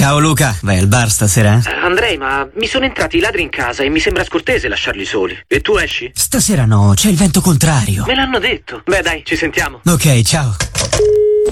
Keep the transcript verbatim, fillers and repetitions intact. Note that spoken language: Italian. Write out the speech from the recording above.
Ciao Luca, vai al bar stasera? Eh, Andrei, ma mi sono entrati i ladri in casa e mi sembra scortese lasciarli soli. E tu esci? Stasera no, c'è il vento contrario. Me l'hanno detto. Beh dai, ci sentiamo. Ok, ciao.